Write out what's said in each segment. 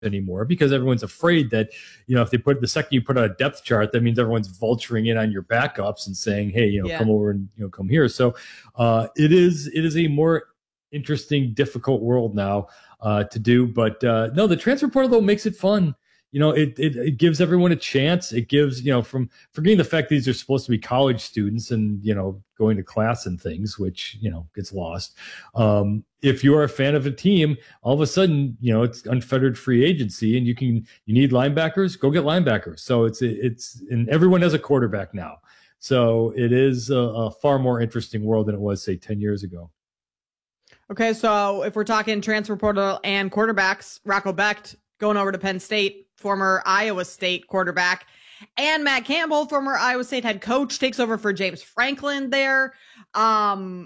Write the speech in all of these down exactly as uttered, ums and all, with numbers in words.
anymore because everyone's afraid that, you know, if they put the second you put out a depth chart, that means everyone's vulturing in on your backups and saying, hey, you know, yeah. come over and, you know, come here. So uh, it is it is a more interesting, difficult world now uh, to do. But uh, no, the transfer portal though makes it fun. You know, it, it it gives everyone a chance. It gives, you know, from forgetting the fact that these are supposed to be college students and, you know, going to class and things, which, you know, gets lost. Um, if you are a fan of a team, all of a sudden, you know, it's unfettered free agency and you can, you need linebackers, go get linebackers. So it's, it's, and everyone has a quarterback now. So it is a, a far more interesting world than it was, say, ten years ago. Okay. So if we're talking transfer portal and quarterbacks, Rocco Becht going over to Penn State, former Iowa State quarterback, and Matt Campbell, former Iowa State head coach, takes over for James Franklin there. Um,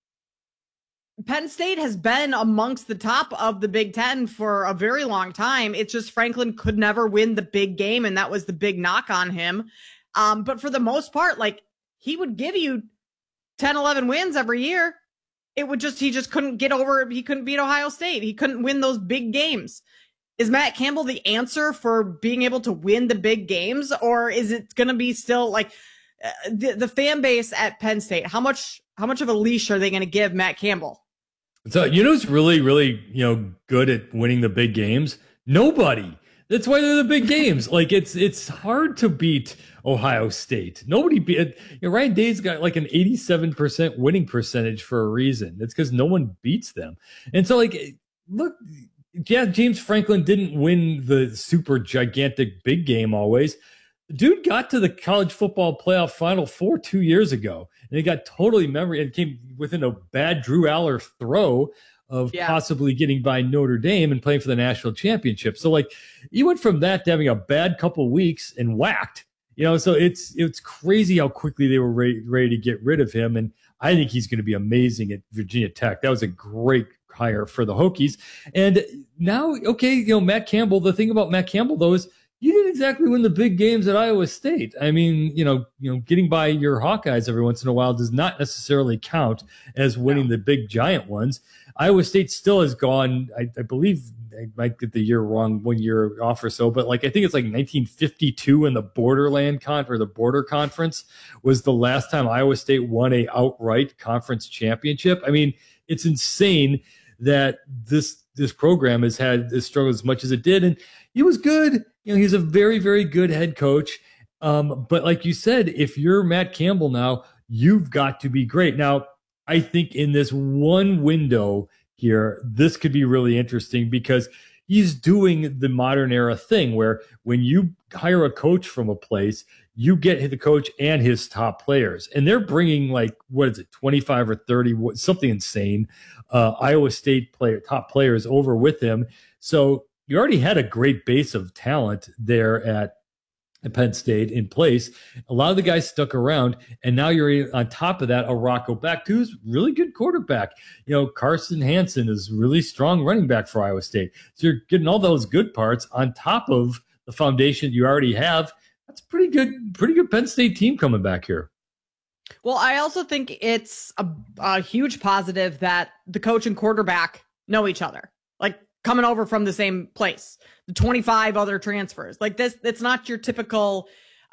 Penn State has been amongst the top of the Big Ten for a very long time. It's just Franklin could never win the big game, and that was the big knock on him. Um, but for the most part, like, he would give you ten, eleven wins every year. It would just, he just couldn't get over, he couldn't beat Ohio State. He couldn't win those big games. Is Matt Campbell the answer for being able to win the big games, or is it going to be still like uh, the, the fan base at Penn State? How much, how much of a leash are they going to give Matt Campbell? So, you know, who's really, really, you know, good at winning the big games? Nobody. That's why they're the big games. Like, it's, it's hard to beat Ohio State. Nobody beat, you know, Ryan Day's got like an eighty-seven percent winning percentage for a reason. It's because no one beats them. And so, like, look, yeah, James Franklin didn't win the super gigantic big game always. The dude got to the college football playoff final four two years ago, and he got totally memory and came within a bad Drew Aller throw of yeah. possibly getting by Notre Dame and playing for the national championship. So, like, he went from that to having a bad couple weeks and whacked. You know, so it's it's crazy how quickly they were ready, ready to get rid of him, and I think he's going to be amazing at Virginia Tech. That was a great hire for the Hokies. And now, okay, you know, Matt Campbell, the thing about Matt Campbell, though, is you didn't exactly win the big games at Iowa State. I mean, you know, you know, getting by your Hawkeyes every once in a while does not necessarily count as winning no. the big giant ones. Iowa State still has gone, I, I believe, I might get the year wrong, one year off or so, but like I think it's like nineteen fifty-two in the Borderland Con or the Border Conference was the last time Iowa State won a outright conference championship. I mean, it's insane that this this program has had this struggle as much as it did, and he was good. You know, he's a very, very good head coach. Um, but like you said, if you're Matt Campbell now, you've got to be great. Now, I think in this one window here, this could be really interesting because he's doing the modern era thing where when you hire a coach from a place, you get the coach and his top players. And they're bringing like, what is it, twenty-five or thirty, something insane, uh, Iowa State player, top players over with him. So you already had a great base of talent there at Penn State in place. A lot of the guys stuck around, and now you're on top of that, a Rocco Becht, who's really good quarterback. You know, Carson Hansen is really strong running back for Iowa State. So you're getting all those good parts on top of the foundation you already have. That's pretty good, pretty good Penn State team coming back here. Well, I also think it's a, a huge positive that the coach and quarterback know each other. Like, coming over from the same place, the twenty-five other transfers like this. It's not your typical,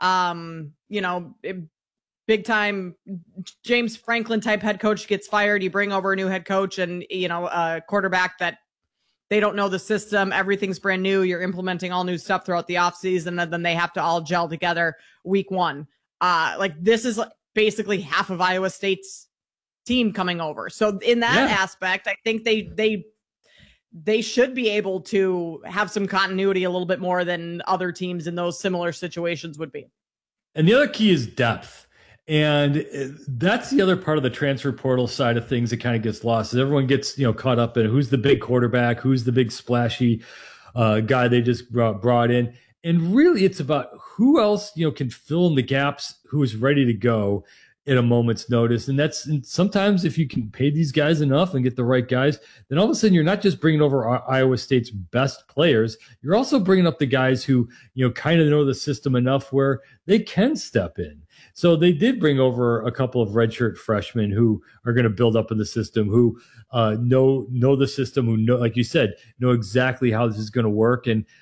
um, you know, big time James Franklin type head coach gets fired. You bring over a new head coach and, you know, a quarterback that they don't know the system. Everything's brand new. You're implementing all new stuff throughout the offseason, and then they have to all gel together week one. Uh, like this is basically half of Iowa State's team coming over. So in that yeah. aspect, I think they, they, they should be able to have some continuity a little bit more than other teams in those similar situations would be. And the other key is depth. And that's the other part of the transfer portal side of things that kind of gets lost. Is everyone gets, you know, caught up in who's the big quarterback, who's the big splashy uh, guy they just brought, brought in. And really it's about who else, you know, can fill in the gaps, who is ready to go. at a moment's notice. And that's and sometimes if you can pay these guys enough and get the right guys, then all of a sudden you're not just bringing over Iowa State's best players, you're also bringing up the guys who, you know, kind of know the system enough where they can step in. So they did bring over a couple of redshirt freshmen who are going to build up in the system, who uh, know know the system, who know, like you said, know exactly how this is going to work. And